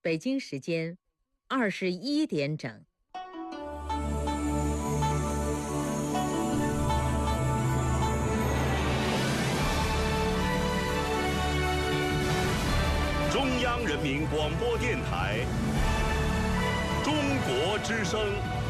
北京时间21点整。 中央人民广播电台中国之声。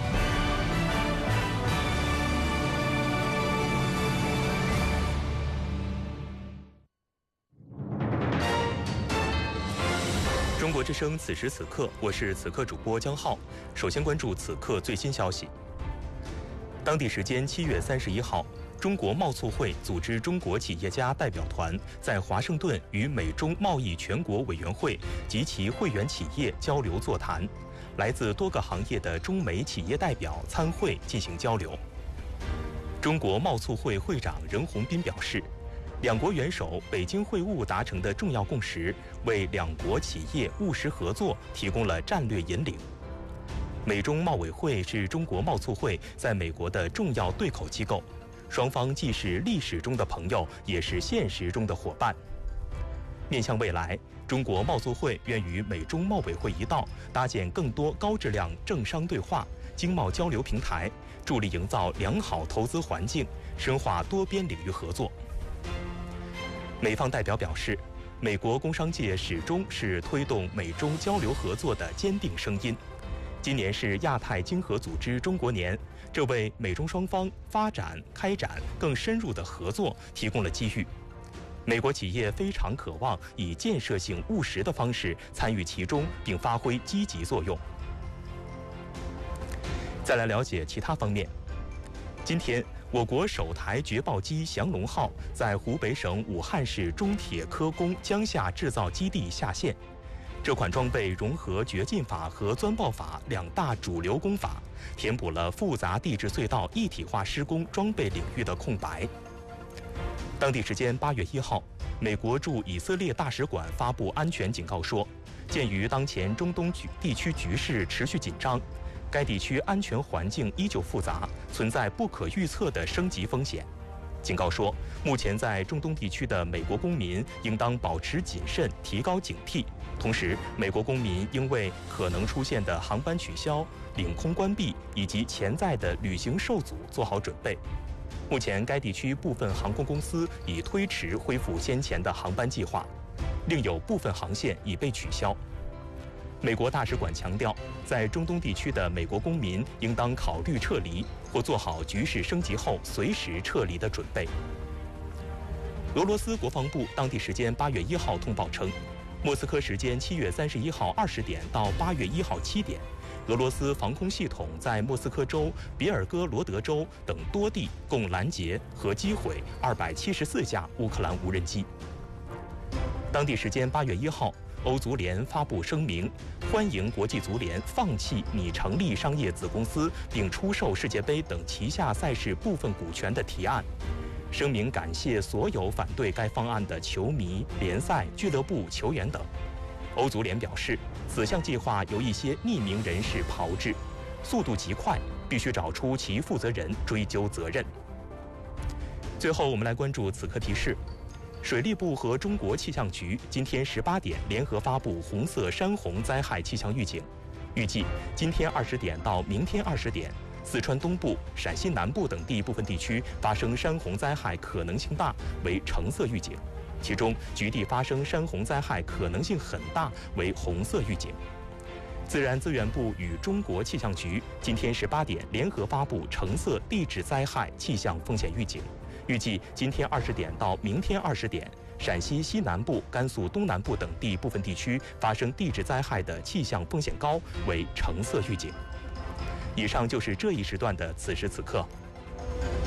中国之声，此时此刻，我是此刻主播江浩。首先关注此刻最新消息。当地时间7月31号，中国贸促会组织中国企业家代表团在华盛顿与美中贸易全国委员会及其会员企业交流座谈，来自多个行业的中美企业代表参会进行交流。中国贸促会会长任洪斌表示，两国元首北京会晤达成的重要共识，为两国企业务实合作提供了战略引领。美中贸委会是中国贸促会在美国的重要对口机构，双方既是历史中的朋友，也是现实中的伙伴。面向未来，中国贸促会愿与美中贸委会一道，搭建更多高质量政商对话、经贸交流平台，助力营造良好投资环境，深化多边领域合作。美方代表表示，美国工商界始终是推动美中交流合作的坚定声音。今年是亚太经合组织中国年，这为美中双方开展更深入的合作提供了机遇。美国企业非常渴望以建设性务实的方式参与其中，并发挥积极作用。再来了解其他方面。今天，我国首台掘爆机降龙号在湖北省武汉市中铁科工江夏制造基地下线。这款装备融合掘进法和钻爆法两大主流工法，填补了复杂地质隧道一体化施工装备领域的空白。当地时间8月1号，美国驻以色列大使馆发布安全警告说，鉴于当前中东地区局势持续紧张，该地区安全环境依旧复杂，存在不可预测的升级风险。警告说，目前在中东地区的美国公民应当保持谨慎，提高警惕。同时，美国公民应为可能出现的航班取消、领空关闭以及潜在的旅行受阻做好准备。目前，该地区部分航空公司已推迟恢复先前的航班计划，另有部分航线已被取消。美国大使馆强调，在中东地区的美国公民应当考虑撤离，或做好局势升级后随时撤离的准备。俄罗斯国防部当地时间8月1号通报称，莫斯科时间7月31号20点到8月1号7点，俄罗斯防空系统在莫斯科州、别尔哥罗德州等多地共拦截和击毁274架乌克兰无人机。当地时间8月1号，欧足联发布声明，欢迎国际足联放弃拟成立商业子公司并出售世界杯等旗下赛事部分股权的提案。声明感谢所有反对该方案的球迷、联赛、俱乐部、球员等。欧足联表示，此项计划由一些匿名人士炮制，速度极快，必须找出其负责人，追究责任。最后，我们来关注此刻提示。水利部和中国气象局今天18点联合发布红色山洪灾害气象预警，预计今天20点到明天20点，四川东部、陕西南部等地部分地区发生山洪灾害可能性大，为橙色预警；其中局地发生山洪灾害可能性很大，为红色预警。自然资源部与中国气象局今天18点联合发布橙色地质灾害气象风险预警，预计今天20点到明天20点，陕西西南部、甘肃东南部等地部分地区发生地质灾害的气象风险高，为橙色预警。以上就是这一时段的此时此刻。